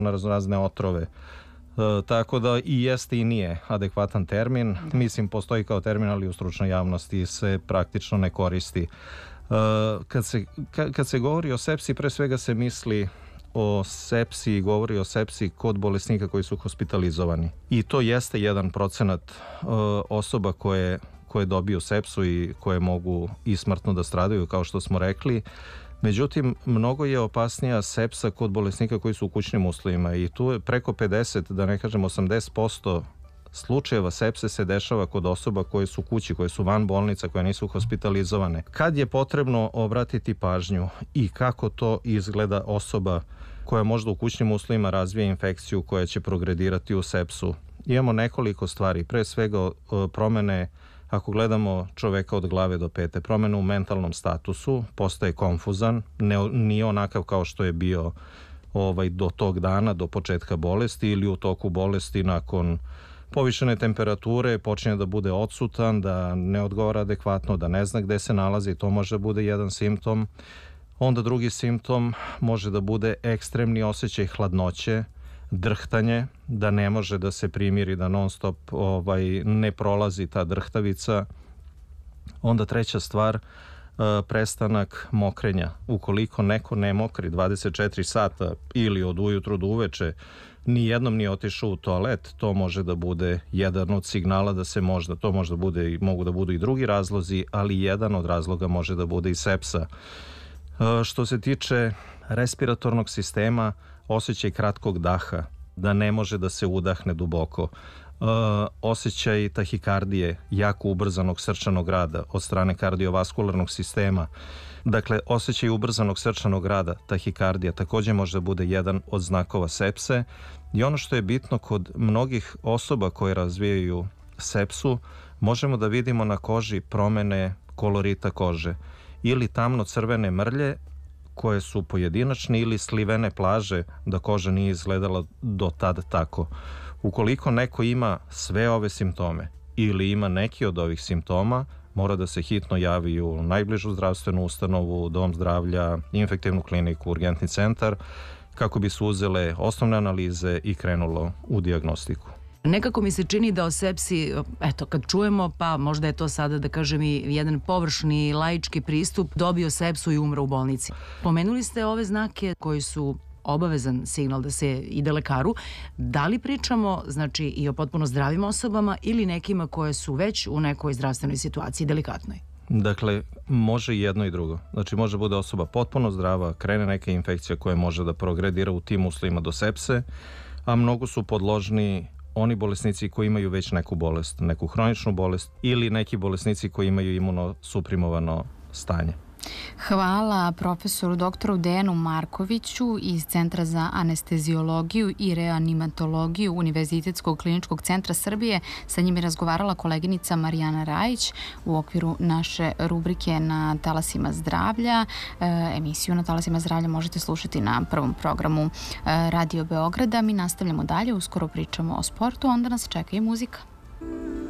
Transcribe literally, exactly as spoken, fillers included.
na razne otrove. E, tako da i jeste i nije adekvatan termin. Da. Mislim, postoji kao termin, ali u stručnoj javnosti se praktično ne koristi. E, kad, se, ka, kad se govori o sepsi, pre svega se misli o sepsi i govori o sepsi kod bolesnika koji su hospitalizovani. I to jeste jedan procenat e, osoba koje, koje dobiju sepsu i koje mogu i smrtno da stradaju, kao što smo rekli. Međutim, mnogo je opasnija sepsa kod bolesnika koji su u kućnim uslovima i tu je preko pedeset, da ne kažem osamdeset posto slučajeva sepse se dešava kod osoba koje su kući, koje su van bolnica, koje nisu hospitalizovane. Kad je potrebno obratiti pažnju i kako to izgleda osoba koja možda u kućnim uslovima razvije infekciju koja će progredirati u sepsu? Imamo nekoliko stvari, pre svega promene. Ako gledamo čoveka od glave do pete, promjena u mentalnom statusu, postaje konfuzan, ne, nije onakav kao što je bio ovaj, do tog dana, do početka bolesti ili u toku bolesti nakon povišene temperature, počinje da bude odsutan, da ne odgovara adekvatno, da ne zna gde se nalazi, to može da bude jedan simptom. Onda drugi simptom može da bude ekstremni osjećaj hladnoće, drhtanje, da ne može da se primiri, da non stop ovaj, ne prolazi ta drhtavica. Onda treća stvar, prestanak mokrenja. Ukoliko neko ne mokri dvadeset četiri sata ili od ujutru do uveče, ni jednom nije otišao u toalet, to može da bude jedan od signala da se možda, to možda bude, mogu da budu i drugi razlozi, ali jedan od razloga može da bude i sepsa. Što se tiče respiratornog sistema, osjećaj kratkog daha, da ne može da se udahne duboko, uh, osjećaj tahikardije, jako ubrzanog srčanog rada od strane kardiovaskularnog sistema. Dakle, osjećaj ubrzanog srčanog rada, tahikardija, takođe može da bude jedan od znakova sepse. I ono što je bitno kod mnogih osoba koje razvijaju sepsu, možemo da vidimo na koži promene kolorita kože ili tamno crvene mrlje koje su pojedinačne ili slivene plaže, da koža nije izgledala do tad tako. Ukoliko neko ima sve ove simptome ili ima neki od ovih simptoma, mora da se hitno javi u najbližu zdravstvenu ustanovu, dom zdravlja, infektivnu kliniku, urgentni centar, kako bi se uzele osnovne analize i krenulo u dijagnostiku. Nekako mi se čini da o sepsi, eto, kad čujemo, pa možda je to sada, da kažem, i jedan površni laički pristup, dobio sepsu i umre u bolnici. Pomenuli ste ove znake koji su obavezan signal da se ide lekaru. Da li pričamo, znači, i o potpuno zdravim osobama ili nekima koje su već u nekoj zdravstvenoj situaciji delikatnoj? Dakle, može i jedno i drugo. Znači, može bude osoba potpuno zdrava, krene neka infekcija koja može da progredira u tim uslovima do sepse, a mnogo su podložni oni bolesnici koji imaju već neku bolest, neku hroničnu bolest ili neki bolesnici koji imaju imunosuprimovano stanje. Hvala profesoru doktoru Dejanu Markoviću iz Centra za anesteziologiju i reanimatologiju Univerzitetskog kliničkog centra Srbije. Sa njim je razgovarala koleginica Marijana Rajić u okviru naše rubrike Na talasima zdravlja. E, emisiju Na talasima zdravlja možete slušati na prvom programu Radio Beograda. Mi nastavljamo dalje, uskoro pričamo o sportu, onda nas čeka i muzika.